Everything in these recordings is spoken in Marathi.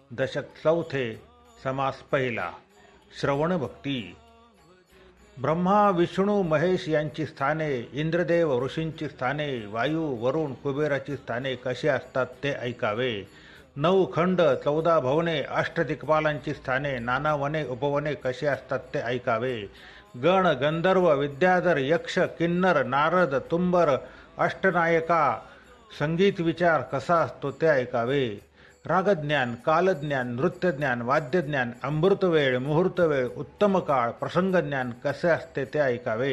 दशक चौथे. समास पहिला. श्रवण भक्ती. ब्रह्मा विष्णू महेश यांची स्थाने, इंद्रदेव ऋषींची स्थाने, वायू वरुण कुबेराची स्थाने कशी असतात ते ऐकावे. 9 खंड 14 भवने अष्टदिक्पालांची स्थाने, नाना वने उपवने कशी असतात ते ऐकावे. गण गंधर्व विद्याधर यक्ष किन्नर नारद तुंबर अष्टनायका संगीत विचार कसा असतो ते ऐकावे. रागज्ञान कालज्ञान नृत्यज्ञान वाद्यज्ञान अमृतवेळ मुहूर्तवेळ उत्तम काळ प्रसंगज्ञान कसे असते ते ऐकावे.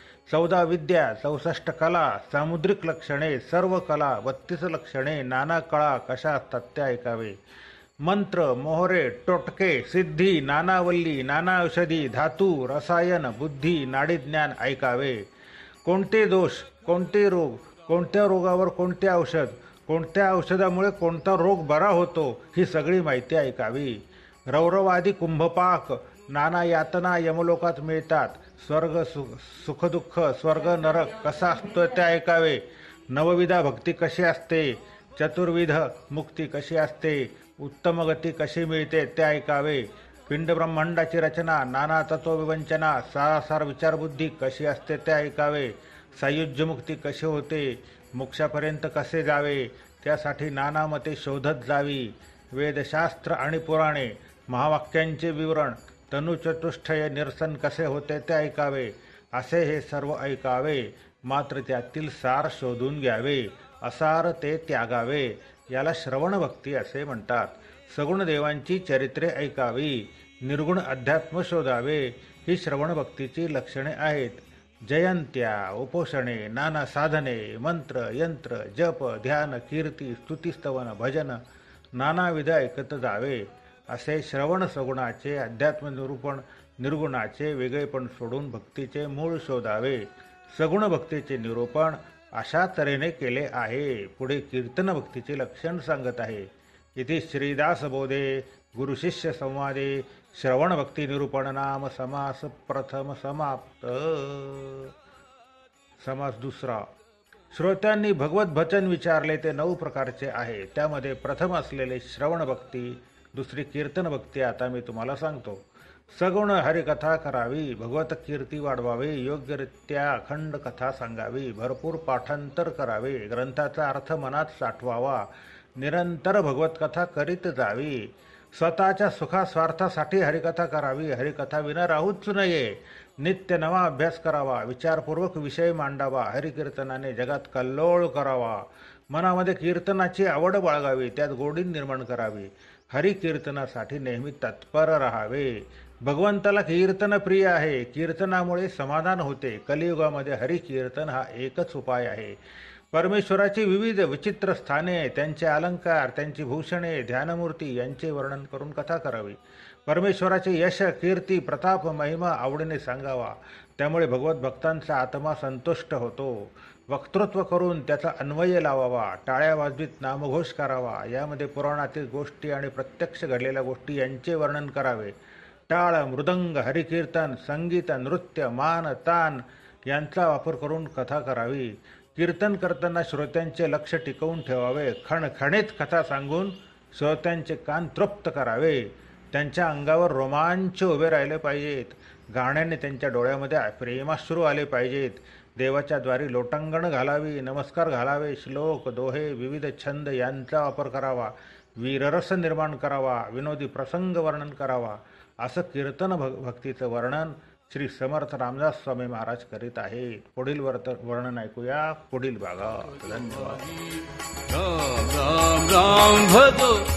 14 विद्या 64 कला सामुद्रिक लक्षणे सर्व कला 32 लक्षणे नाना कळा कशा असतात ते ऐकावे. मंत्र मोहरे टोटके सिद्धी नानावल्ली नाना औषधी धातू रसायन बुद्धी नाडीज्ञान ऐकावे. कोणते दोष कोणते रोग कोणत्या रोगावर कोणते औषध कोणत्या औषधामुळे कोणता रोग बरा होतो ही सगळी माहिती ऐकावी. रौरवादी कुंभपाक नाना यातना यमलोकात मिळतात. स्वर्ग सुखदुःख स्वर्ग नरक कसा असतो ते ऐकावे. नवविधा भक्ती कशी असते, चतुर्विध मुक्ती कशी असते, उत्तम गती कशी मिळते ते ऐकावे. पिंड ब्रह्मांडाची रचना नाना तत्वविवंचना सारासार विचारबुद्धी कशी असते ते ऐकावे. सायुज्य मुक्ती कशी होते, मोक्षापर्यंत कसे जावे त्यासाठी नाना मते शोधत जावी. वेदशास्त्र आणि पुराणे महावाक्यांचे विवरण तनुचतुष्टय निरसन कसे होते ते ऐकावे. असे हे सर्व ऐकावे, मात्र त्यातील सार शोधून घ्यावे, असार ते त्यागावे. याला श्रवण भक्ती असे म्हणतात. सगुण देवांची चरित्रे ऐकावी, निर्गुण अध्यात्म शोधावे ही श्रवण भक्तीची लक्षणे आहेत. जयंत्या उपोषणे नाना साधने मंत्र यंत्र जप ध्यान कीर्ती स्तुतिस्तवन भजन नानाविध ऐकत जावे. असे श्रवण सगुणाचे अध्यात्म निरूपण निर्गुणाचे वेगळेपण सोडून भक्तीचे मूळ शोधावे. सगुण भक्तीचे निरूपण अशा तऱ्हेने केले आहे. पुढे कीर्तन भक्तीचे लक्षण सांगत आहे. इथे श्रीदास बोधे गुरुशिष्य संवादे श्रवण भक्ती निरूपण नाम समास प्रथम समाप्त. समास दुसरा. श्रोत्यांनी भगवत भजन विचारले ते 9 प्रकारचे आहे. त्यामध्ये प्रथम असलेले श्रवण भक्ती, दुसरी कीर्तन भक्ती आता मी तुम्हाला सांगतो. सगुण हरिकथा करावी, भगवत कीर्ती वाढवावी, योग्यरित्या अखंड कथा सांगावी, भरपूर पाठांतर करावे, ग्रंथाचा अर्थ मनात साठवावा, निरंतर भगवत कथा करीत जावी. स्वतःच्या सुखास्वार्थासाठी हरिकथा करावी, हरिकथा विना राहूच नये. नित्य नवा अभ्यास करावा, विचारपूर्वक विषय मांडावा, हरिकीर्तनाने जगात कल्लोळ करावा. मनामध्ये कीर्तनाची आवड बाळगावी, त्यात गोडी निर्माण करावी. हरिकीर्तनासाठी नेहमी तत्पर राहावे. भगवंताला कीर्तन प्रिय आहे. कीर्तनामुळे समाधान होते. कलियुगामध्ये हरिकीर्तन हा एकच उपाय आहे. परमेश्वराची विविध विचित्र स्थाने, त्यांचे अलंकार, त्यांची भूषणे, ध्यानमूर्ती यांचे वर्णन करून कथा करावी. परमेश्वराचे यश कीर्ती प्रताप महिमा आवडीने सांगावा. त्यामुळे भगवत भक्तांचा आत्मा संतुष्ट होतो. वक्तृत्व करून त्याचा अन्वय लावावा. टाळ्या वाजवीत नामघोष करावा. यामध्ये पुराणातील गोष्टी आणि प्रत्यक्ष घडलेल्या गोष्टी यांचे वर्णन करावे. टाळ मृदंग हरिकीर्तन संगीत नृत्य मान तान यांचा वापर करून कथा करावी. कीर्तन करताना श्रोत्यांचे लक्ष टिकवून ठेवावे. खणखणीत कथा सांगून श्रोत्यांचे कान तृप्त करावे. त्यांच्या अंगावर रोमांच उभे राहिले पाहिजेत. गाण्याने त्यांच्या डोळ्यामध्ये प्रेमाश्रू आले पाहिजेत. देवाच्या द्वारी लोटांगण घालावी, नमस्कार घालावे, श्लोक दोहे विविध छंद यांचा वापर करावा. वीररस निर्माण करावा, विनोदी प्रसंग वर्णन करावा. असं कीर्तन भक्तीचं वर्णन श्री समर्थ रामदास स्वामी महाराज करीत आहेत. पुढील वर्णन ऐकूया पुढील भागात. धन्यवाद. राम राम राम भजो